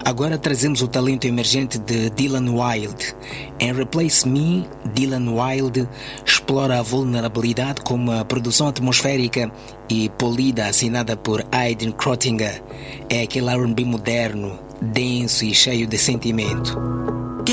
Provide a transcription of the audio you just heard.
Agora trazemos o talento emergente de Dylan Wild. Em Replace Me, Dylan Wild explora a vulnerabilidade com uma produção atmosférica e polida assinada por Aiden Crottinger. É aquele R&B moderno, denso e cheio de sentimento.